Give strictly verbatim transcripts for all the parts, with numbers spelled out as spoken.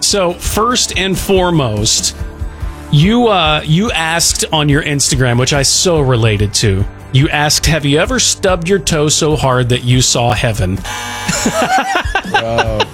So first and foremost, you uh, you asked on your Instagram, which I so related to. You asked, have you ever stubbed your toe so hard that you saw heaven? Bro,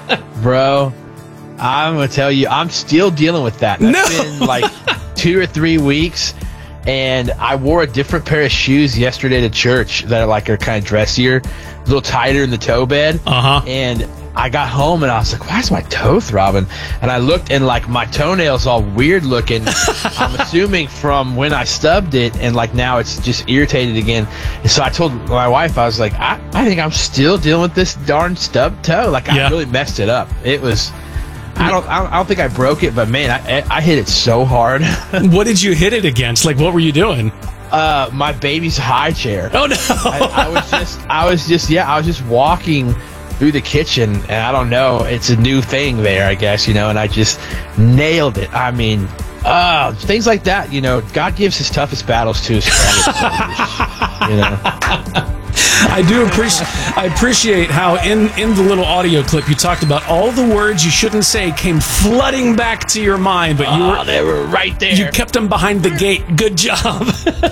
bro, I'm going to tell you, I'm still dealing with that. That's No. been like two or three weeks, and I wore a different pair of shoes yesterday to church that are like are kind of dressier, a little tighter in the toe bed. Uh-huh. And I got home and I was like, why is my toe throbbing? And I looked and like my toenails all weird looking. I'm assuming from when I stubbed it, and like now it's just irritated again. And so I told my wife, I was like, I, I think I'm still dealing with this darn stubbed toe. Like Yeah. I really messed it up. It was, I don't, I don't, I don't think I broke it, but man, I, I hit it so hard. What did you hit it against? Like, what were you doing? uh, my baby's high chair. Oh, no. I, I was just, I was just, yeah, I was just walking through the kitchen, and I don't know, it's a new thing there, I guess, you know, and I just nailed it. I mean, uh, things like that, you know, God gives his toughest battles to his strongest soldiers, you know. I do appreciate I appreciate how in, in the little audio clip you talked about all the words you shouldn't say came flooding back to your mind, but you Oh, were they were right there. you kept them behind the gate. Good job.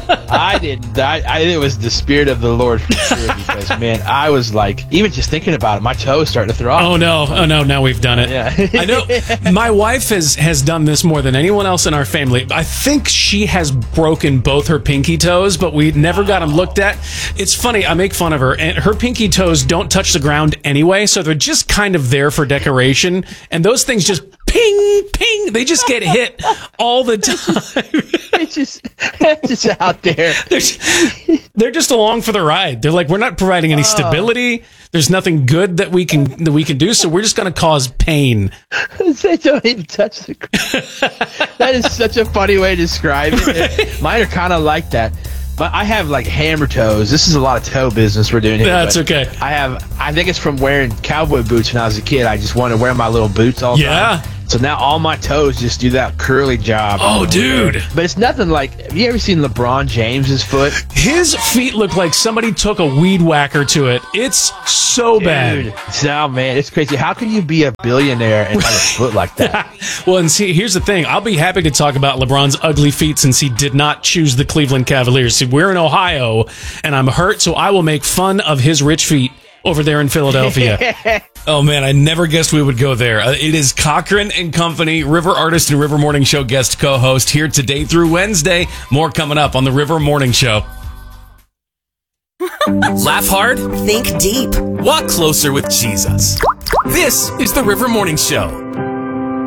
I didn't. I, I, it was the Spirit of the Lord for sure, because, man, I was like, even just thinking about it, my toe is starting to throb. Oh no! Oh no! Now we've done it. Yeah. I know. My wife has has done this more than anyone else in our family. I think she has broken both her pinky toes, but we never got them looked at. It's funny. I make fun of her, and her pinky toes don't touch the ground anyway, so they're just kind of there for decoration. And those things just ping, ping. They just get hit all the time. It's just, it's just out there. They're just, they're just along for the ride. They're like, we're not providing any stability. There's nothing good that we can that we can do, so we're just going to cause pain. They don't even touch the ground. That is such a funny way to describe it. Mine are kind of like that. But I have like hammer toes. This is a lot of toe business we're doing here. That's but okay. I have, I think it's from wearing cowboy boots when I was a kid. I just wanted to wear my little boots all the Yeah. time. So now all my toes just do that curly job. Oh, dude. But it's nothing like, have you ever seen LeBron James's foot? His feet look like somebody took a weed whacker to it. It's so bad. Dude, so, man, it's crazy. How can you be a billionaire and have a foot like that? Well, and see, here's the thing. I'll be happy to talk about LeBron's ugly feet since he did not choose the Cleveland Cavaliers. See, we're in Ohio, and I'm hurt, so I will make fun of his rich feet over there in Philadelphia. Oh, man, I never guessed we would go there. Uh, it is Cochran and Company, River artist and River Morning Show guest co-host here today through Wednesday. More coming up on the River Morning Show. Laugh hard, Think deep. walk closer with Jesus. This is the River Morning Show.